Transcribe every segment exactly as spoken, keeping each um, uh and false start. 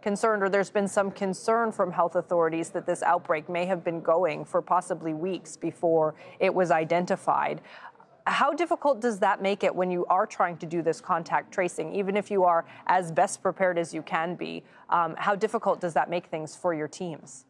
concerned, or there's been some concern from health authorities that this outbreak may have been going for possibly weeks before it was identified. How difficult does that make it when you are trying to do this contact tracing, even if you are as best prepared as you can be? Um, how difficult does that make things for your teams?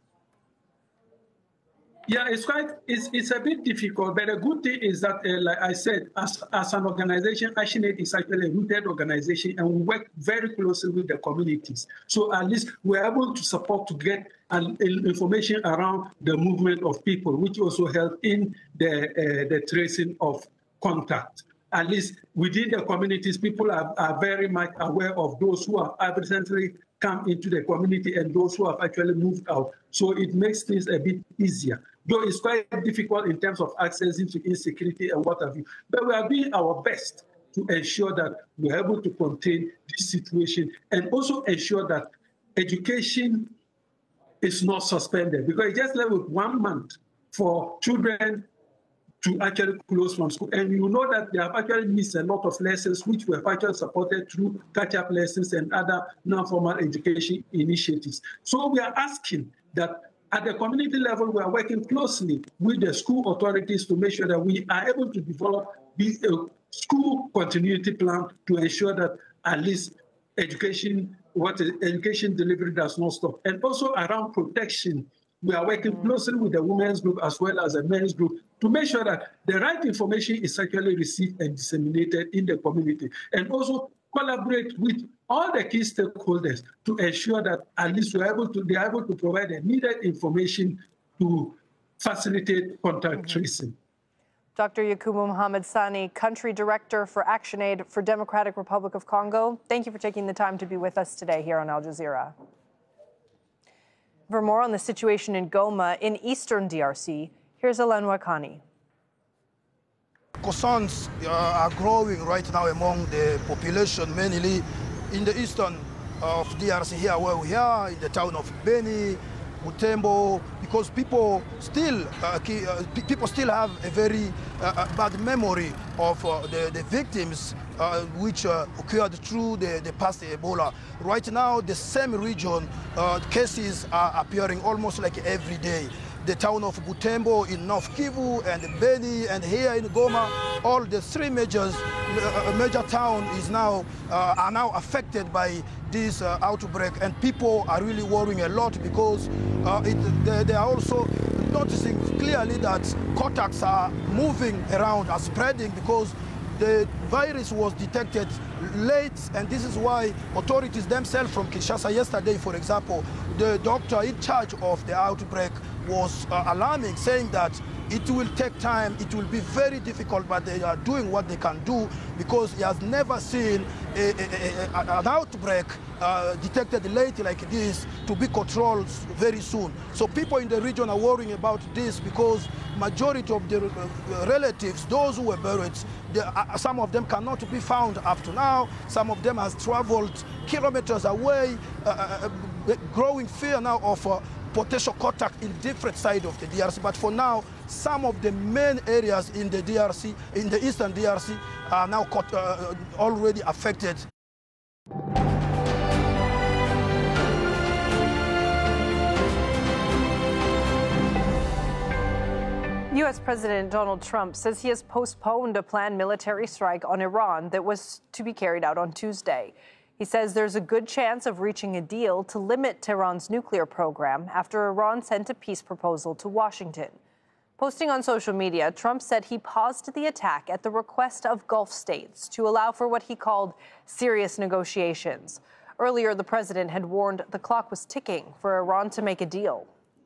Yeah, it's quite, it's, it's a bit difficult, but the good thing is that, uh, like I said, as, as an organization, ActionAid is actually a rooted organization, and we work very closely with the communities. So at least we're able to support to get an, information around the movement of people, which also help in the, uh, the tracing of contact. At least within the communities, people are, are very much aware of those who have recently come into the community and those who have actually moved out. So it makes things a bit easier. Though it's quite difficult in terms of accessing to insecurity and what have you. But we are doing our best to ensure that we're able to contain this situation and also ensure that education is not suspended. Because it just left with one month for children to actually close from school. And you know that they have actually missed a lot of lessons which were actually supported through catch-up lessons and other non-formal education initiatives. So we are asking that at the community level, we are working closely with the school authorities to make sure that we are able to develop a school continuity plan to ensure that at least education, what is, education delivery does not stop. And also around protection, we are working closely with the women's group as well as the men's group to make sure that the right information is actually received and disseminated in the community, and also collaborate with all the key stakeholders to ensure that at least we're able to, they're able to provide the needed information to facilitate contact mm-hmm. tracing. Doctor Yakubu Mohamed Sani, Country Director for ActionAid for Democratic Republic of Congo, thank you for taking the time to be with us today here on Al Jazeera. For more on the situation in Goma in eastern D R C, here's Alain Wakani. Concerns uh, are growing right now among the population, mainly in the eastern of D R C here where we are, in the town of Beni, Butembo, because people still uh, uh, people still have a very uh, bad memory of uh, the, the victims uh, which uh, occurred through the, the past Ebola. Right now, the same region, uh, cases are appearing almost like every day. The town of Butembo in North Kivu and Beni and here in Goma, all the three majors, uh, major town is now uh, are now affected by this uh, outbreak, and people are really worrying a lot because uh, it, they, they are also noticing clearly that contacts are moving around, are spreading because the virus was detected late, and this is why authorities themselves from Kinshasa yesterday, for example, the doctor in charge of the outbreak was uh, alarming, saying that it will take time, it will be very difficult, but they are doing what they can do because he has never seen a, a, a, an outbreak uh, detected late like this to be controlled very soon. So people in the region are worrying about this because majority of the uh, relatives, those who were buried, the, uh, some of them cannot be found up to now. Some of them has traveled kilometers away, uh, uh, growing fear now of uh, potential contact in different sides of the D R C. But for now, some of the main areas in the D R C, in the eastern D R C, are now uh, already affected. U S President Donald Trump says he has postponed a planned military strike on Iran that was to be carried out on Tuesday. He says there's a good chance of reaching a deal to limit Tehran's nuclear program after Iran sent a peace proposal to Washington. Posting on social media, Trump said he paused the attack at the request of Gulf states to allow for what he called serious negotiations. Earlier, the president had warned the clock was ticking for Iran to make a deal.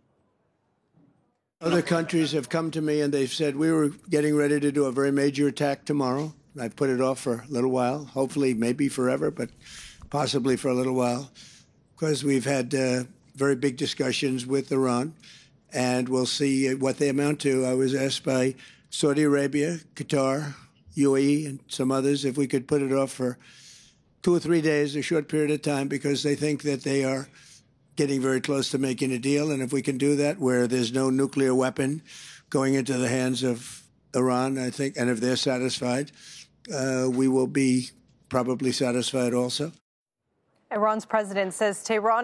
Other countries have come to me and they've said we were getting ready to do a very major attack tomorrow. I've put it off for a little while, hopefully maybe forever, but possibly for a little while, because we've had uh, very big discussions with Iran, and we'll see what they amount to. I was asked by Saudi Arabia, Qatar, U A E, and some others if we could put it off for two or three days, a short period of time, because they think that they are getting very close to making a deal. And if we can do that where there's no nuclear weapon going into the hands of Iran, I think, and if they're satisfied, uh, we will be probably satisfied also. Iran's president says Tehran